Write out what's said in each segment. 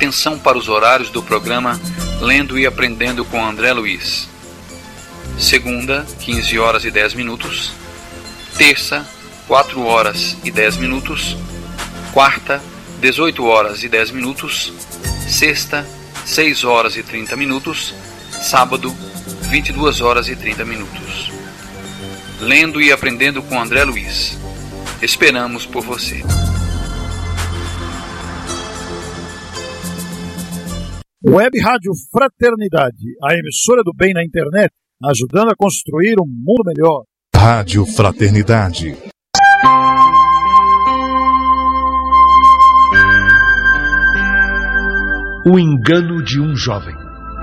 Atenção para os horários do programa Lendo e Aprendendo com André Luiz. Segunda, 15 horas e 10 minutos. Terça, 4 horas e 10 minutos. Quarta, 18 horas e 10 minutos. Sexta, 6 horas e 30 minutos. Sábado, 22 horas e 30 minutos. Lendo e Aprendendo com André Luiz. Esperamos por você. Web Rádio Fraternidade, a emissora do bem na internet, ajudando a construir um mundo melhor. Rádio Fraternidade. O engano de um jovem.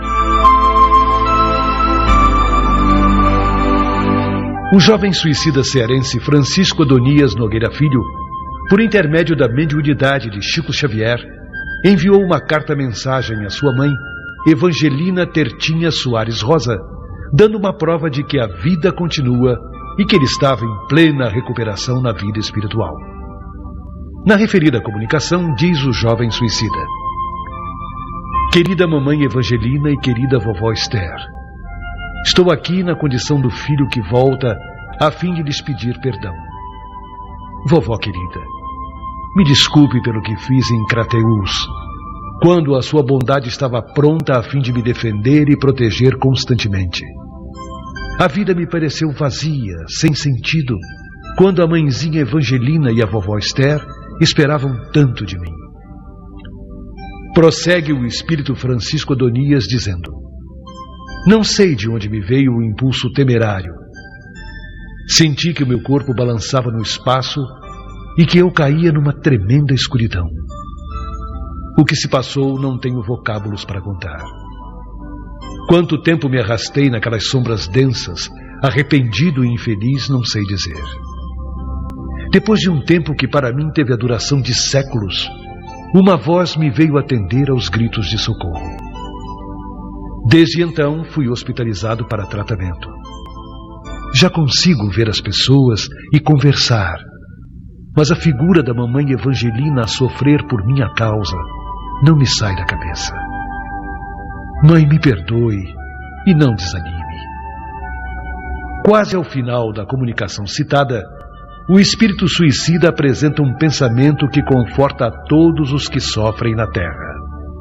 O jovem suicida cearense Francisco Adonias Nogueira Filho, por intermédio da mediunidade de Chico Xavier, enviou uma carta-mensagem à sua mãe, Evangelina Tertinha Soares Rosa, dando uma prova de que a vida continua e que ele estava em plena recuperação na vida espiritual. Na referida comunicação, diz o jovem suicida: Querida mamãe Evangelina e querida vovó Esther, estou aqui na condição do filho que volta a fim de lhes pedir perdão. Vovó querida, me desculpe pelo que fiz em Crateús, quando a sua bondade estava pronta a fim de me defender e proteger constantemente. A vida me pareceu vazia, sem sentido, quando a mãezinha Evangelina e a vovó Esther esperavam tanto de mim. Prossegue o espírito Francisco Adonias dizendo: Não sei de onde me veio o impulso temerário. Senti que o meu corpo balançava no espaço e que eu caía numa tremenda escuridão. O que se passou não tenho vocábulos para contar. Quanto tempo me arrastei naquelas sombras densas, arrependido e infeliz, não sei dizer. Depois de um tempo que para mim teve a duração de séculos, uma voz me veio atender aos gritos de socorro. Desde então fui hospitalizado para tratamento. Já consigo ver as pessoas e conversar, mas a figura da mamãe Evangelina a sofrer por minha causa não me sai da cabeça. Mãe, me perdoe e não desanime. Quase ao final da comunicação citada, o espírito suicida apresenta um pensamento que conforta a todos os que sofrem na terra.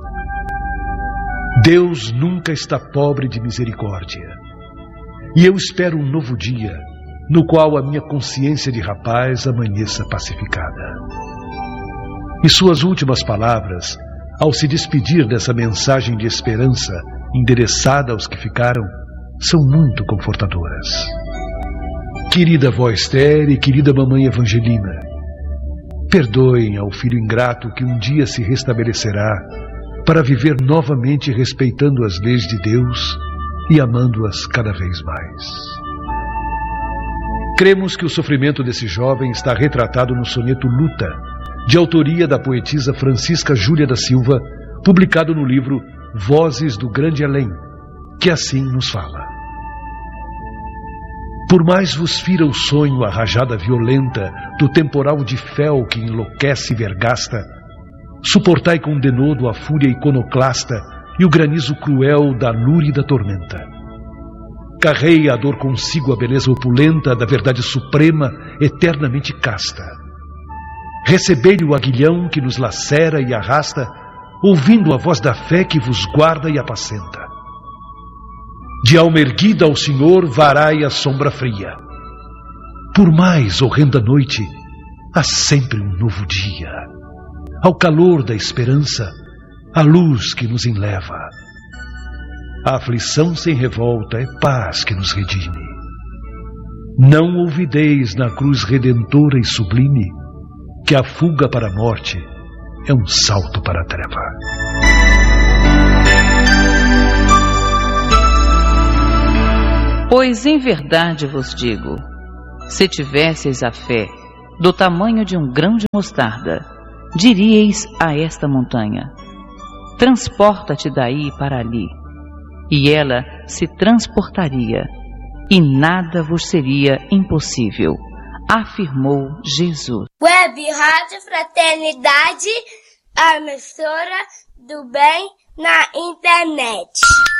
Deus nunca está pobre de misericórdia, e eu espero um novo dia, no qual a minha consciência de rapaz amanheça pacificada. E suas últimas palavras, ao se despedir dessa mensagem de esperança endereçada aos que ficaram, são muito confortadoras. Querida vó Esther e querida mamãe Evangelina, perdoem ao filho ingrato que um dia se restabelecerá para viver novamente respeitando as leis de Deus e amando-as cada vez mais. Cremos que o sofrimento desse jovem está retratado no soneto Luta, de autoria da poetisa Francisca Júlia da Silva, publicado no livro Vozes do Grande Além, que assim nos fala: Por mais vos fira o sonho a rajada violenta do temporal de fel que enlouquece e vergasta, suportai com denodo a fúria iconoclasta e o granizo cruel da lúrida tormenta. Carreia a dor consigo a beleza opulenta da verdade suprema, eternamente casta. Recebei-lhe o aguilhão que nos lacera e arrasta, ouvindo a voz da fé que vos guarda e apacenta. De alma erguida ao Senhor varai a sombra fria. Por mais horrenda noite, há sempre um novo dia. Ao calor da esperança, a luz que nos enleva. A aflição sem revolta é paz que nos redime. Não ouvideis na cruz redentora e sublime que a fuga para a morte é um salto para a treva. Pois em verdade vos digo, se tivesseis a fé do tamanho de um grão de mostarda, diríeis a esta montanha: transporta-te daí para ali, e ela se transportaria, e nada vos seria impossível, afirmou Jesus. Web Rádio Fraternidade, a emissora do bem na internet.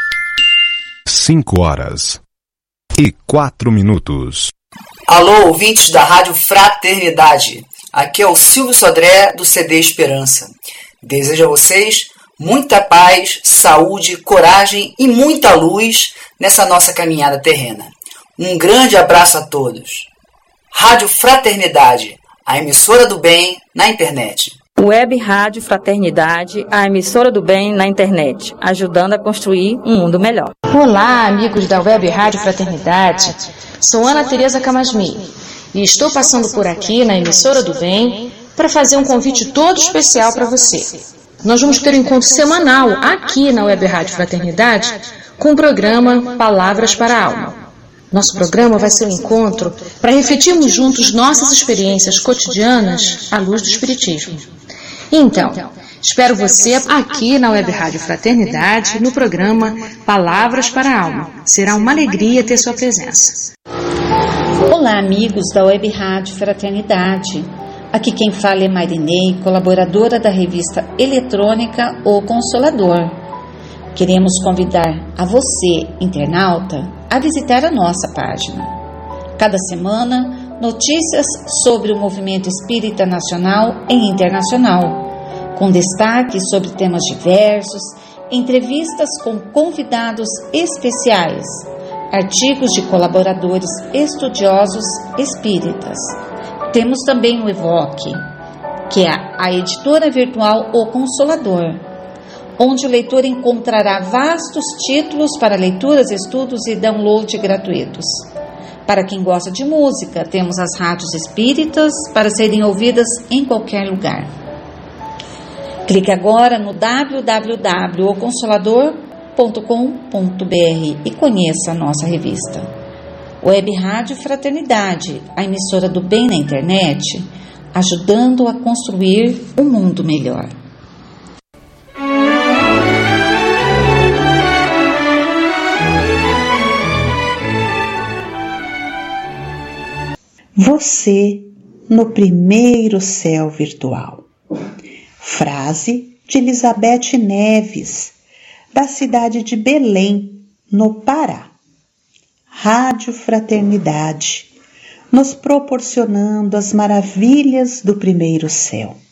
5h04. Alô, ouvintes da Rádio Fraternidade. Aqui é o Silvio Sodré, do CD Esperança. Desejo a vocês muita paz, saúde, coragem e muita luz nessa nossa caminhada terrena. Um grande abraço a todos. Rádio Fraternidade, a emissora do bem na internet. Web Rádio Fraternidade, a emissora do bem na internet, ajudando a construir um mundo melhor. Olá, amigos da Web Rádio Fraternidade. Sou Ana Tereza Camasmi e estou passando por aqui na emissora do bem para fazer um convite todo especial para você. Nós vamos ter um encontro semanal aqui na Web Rádio Fraternidade com o programa Palavras para a Alma. Nosso programa vai ser um encontro para refletirmos juntos nossas experiências cotidianas à luz do Espiritismo. Então, espero você aqui na Web Rádio Fraternidade no programa Palavras para a Alma. Será uma alegria ter sua presença. Olá, amigos da Web Rádio Fraternidade. Aqui quem fala é Marinei, colaboradora da revista eletrônica O Consolador. Queremos convidar a você, internauta, a visitar a nossa página. Cada semana, notícias sobre o movimento espírita nacional e internacional, com destaque sobre temas diversos, entrevistas com convidados especiais, artigos de colaboradores estudiosos espíritas. Temos também o Evoque, que é a editora virtual O Consolador, onde o leitor encontrará vastos títulos para leituras, estudos e download gratuitos. Para quem gosta de música, temos as rádios espíritas para serem ouvidas em qualquer lugar. Clique agora no www.oconsolador.com.br e conheça a nossa revista. Web Rádio Fraternidade, a emissora do bem na internet, ajudando a construir um mundo melhor. Você no primeiro céu virtual. Frase de Elizabeth Neves, da cidade de Belém, no Pará. Rádio Fraternidade, nos proporcionando as maravilhas do primeiro céu.